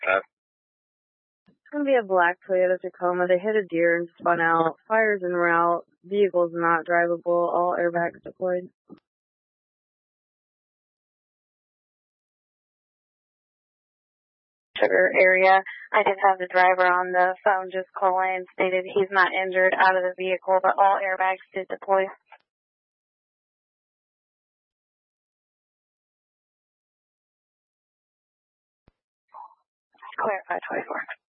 It's going to be a black Toyota Tacoma. They hit a deer and spun out. Fire's en route. Vehicle's not drivable. All airbags deployed. Sugar area. I did have the driver on the phone just calling, stated he's not injured out of the vehicle, but all airbags did deploy. Clarify 24.